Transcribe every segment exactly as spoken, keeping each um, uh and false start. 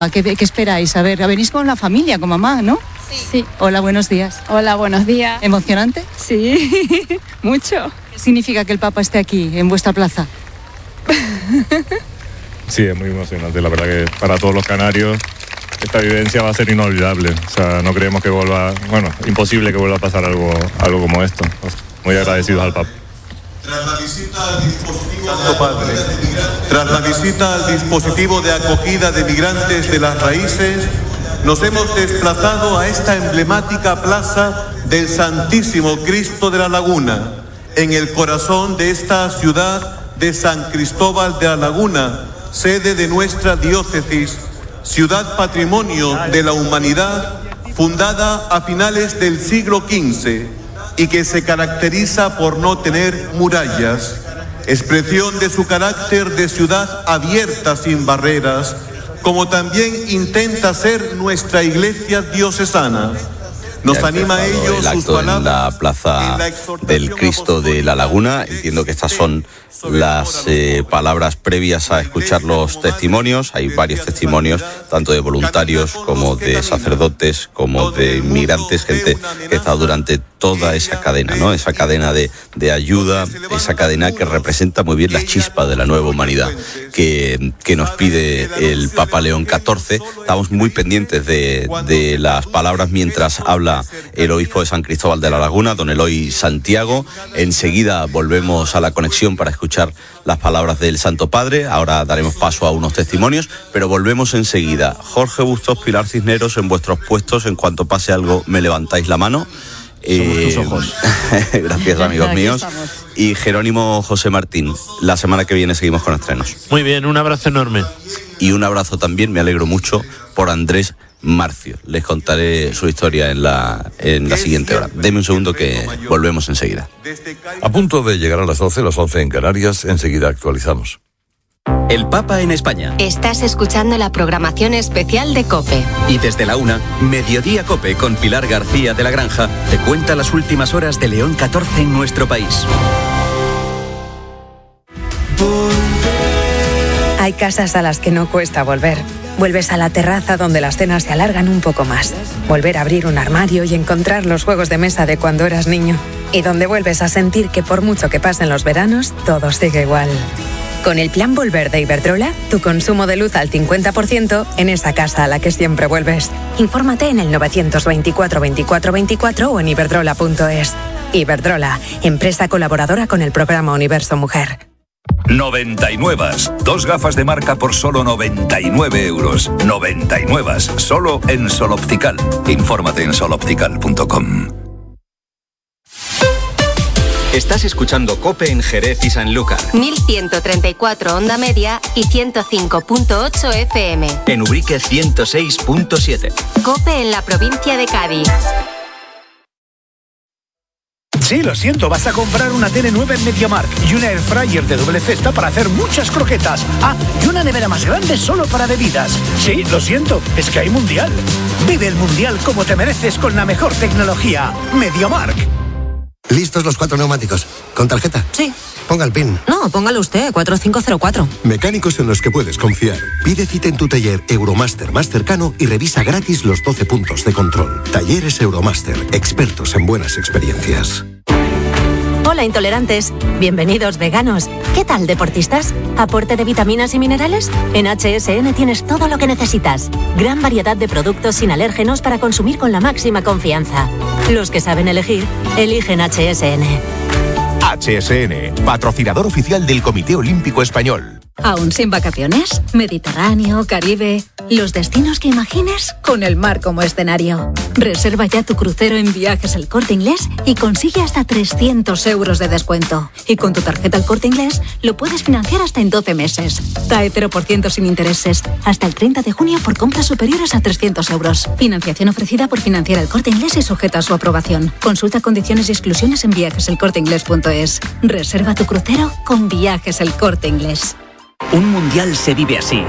¿Qué, qué esperáis? A ver, venís con la familia, con mamá, ¿no? Sí. Hola, buenos días. Hola, buenos días. ¿Emocionante? Sí, mucho. ¿Qué significa que el Papa esté aquí, en vuestra plaza? Sí, es muy emocionante. La verdad que para todos los canarios esta vivencia va a ser inolvidable. O sea, no creemos que vuelva, bueno, imposible que vuelva a pasar algo, algo como esto. Muy agradecidos al Papa. Tras la visita al dispositivo Santo Padre, tras la visita al dispositivo de acogida de migrantes de las raíces, nos hemos desplazado a esta emblemática plaza del Santísimo Cristo de la Laguna, en el corazón de esta ciudad de San Cristóbal de la Laguna, sede de nuestra diócesis, ciudad patrimonio de la humanidad, fundada a finales del siglo quince, y que se caracteriza por no tener murallas, expresión de su carácter de ciudad abierta sin barreras, como también intenta ser nuestra iglesia diocesana. Nos anima a ello el acto en la plaza del Cristo de la Laguna. Entiendo que estas son las eh, palabras previas a escuchar los testimonios. Hay varios testimonios, tanto de voluntarios como de sacerdotes, como de inmigrantes, gente que está durante toda esa cadena, ¿no? Esa cadena de, de ayuda, esa cadena que representa muy bien la chispa de la nueva humanidad que, que nos pide el Papa León catorce. Estamos muy pendientes de, de las palabras mientras habla el obispo de San Cristóbal de la Laguna, don Eloy Santiago. Enseguida volvemos a la conexión para escuchar las palabras del Santo Padre. Ahora daremos paso a unos testimonios, pero volvemos enseguida. Jorge Bustos, Pilar Cisneros, en vuestros puestos, en cuanto pase algo me levantáis la mano. Eh, Somos tus ojos. Gracias, amigos míos. Y Jerónimo José Martín, la semana que viene seguimos con estrenos. Muy bien, un abrazo enorme. Y un abrazo también, me alegro mucho, por Andrés Marcio. Les contaré su historia en la, en la siguiente hora. Deme un segundo que volvemos enseguida. A punto de llegar a las doce, las once en Canarias, enseguida actualizamos. El Papa en España. Estás escuchando la programación especial de COPE. Y desde la una, Mediodía COPE con Pilar García de la Granja te cuenta las últimas horas de León catorce en nuestro país. Hay casas a las que no cuesta volver. Vuelves a la terraza donde las cenas se alargan un poco más. Volver a abrir un armario y encontrar los juegos de mesa de cuando eras niño. Y donde vuelves a sentir que por mucho que pasen los veranos, todo sigue igual. Con el plan Volver de Iberdrola, tu consumo de luz al cincuenta por ciento en esa casa a la que siempre vuelves. Infórmate en el novecientos veinticuatro veinticuatro veinticuatro o en iberdrola punto es. Iberdrola, empresa colaboradora con el programa Universo Mujer. noventa y nueve. Dos gafas de marca por solo noventa y nueve euros. noventa y nueve. Solo en Sol Optical. Infórmate en sol optical punto com. Estás escuchando COPE en Jerez y Sanlúcar. mil ciento treinta y cuatro onda media y ciento cinco punto ocho F M. En Ubrique ciento seis punto siete. COPE en la provincia de Cádiz. Sí, lo siento, vas a comprar una tele nueva en MediaMarkt y una Airfryer de doble cesta para hacer muchas croquetas. Ah, y una nevera más grande solo para bebidas. Sí, lo siento, es que hay Mundial. Vive el Mundial como te mereces con la mejor tecnología. MediaMarkt. ¿Listos los cuatro neumáticos? ¿Con tarjeta? Sí. Ponga el PIN. No, póngalo usted, cuatro cinco cero cuatro. Mecánicos en los que puedes confiar. Pide cita en tu taller Euromaster más cercano y revisa gratis los doce puntos de control. Talleres Euromaster, expertos en buenas experiencias. Hola, intolerantes. Bienvenidos, veganos. ¿Qué tal, deportistas? ¿Aporte de vitaminas y minerales? En H S N tienes todo lo que necesitas. Gran variedad de productos sin alérgenos para consumir con la máxima confianza. Los que saben elegir, eligen H S N. H S N, patrocinador oficial del Comité Olímpico Español. ¿Aún sin vacaciones? Mediterráneo, Caribe... Los destinos que imagines con el mar como escenario. Reserva ya tu crucero en Viajes El Corte Inglés y consigue hasta trescientos euros de descuento. Y con tu tarjeta El Corte Inglés lo puedes financiar hasta en doce meses. T A E cero por ciento sin intereses. Hasta el treinta de junio por compras superiores a trescientos euros. Financiación ofrecida por Financiera El Corte Inglés y sujeta a su aprobación. Consulta condiciones y exclusiones en viajes el corte inglés punto es. Reserva tu crucero con Viajes El Corte Inglés. Un mundial se vive así.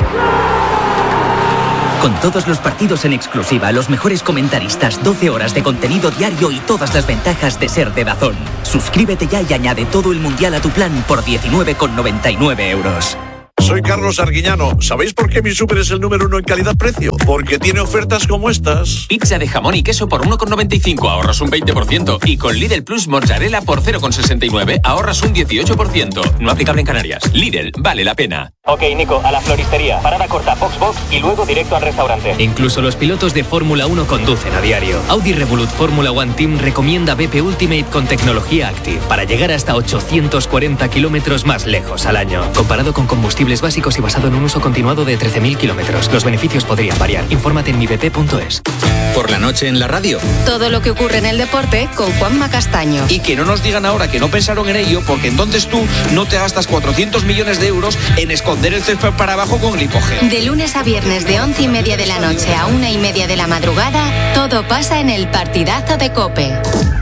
Con todos los partidos en exclusiva, los mejores comentaristas, doce horas de contenido diario y todas las ventajas de ser de DAZN. Suscríbete ya y añade todo el mundial a tu plan por diecinueve con noventa y nueve euros. soy Carlos Arguiñano. ¿Sabéis por qué mi súper es el número uno en calidad-precio? Porque tiene ofertas como estas. Pizza de jamón y queso por uno con noventa y cinco, ahorras un veinte por ciento. Y con Lidl Plus mozzarella por cero con sesenta y nueve, ahorras un dieciocho por ciento. No aplicable en Canarias. Lidl, vale la pena. Ok, Nico, a la floristería. Parada corta, box box y luego directo al restaurante. Incluso los pilotos de Fórmula uno conducen a diario. Audi Revolut Fórmula One Team recomienda B P Ultimate con tecnología Active para llegar hasta ochocientos cuarenta kilómetros más lejos al año. Comparado con combustibles básicos y basado en un uso continuado de trece mil kilómetros. Los beneficios podrían variar. Infórmate en mi b p punto es. Por la noche en la radio. Todo lo que ocurre en el deporte con Juanma Castaño. Y que no nos digan ahora que no pensaron en ello, porque entonces tú no te gastas cuatrocientos millones de euros en esconder el césped para abajo con glipogel. De lunes a viernes de once y media de la noche a una y media de la madrugada, todo pasa en el partidazo de COPE.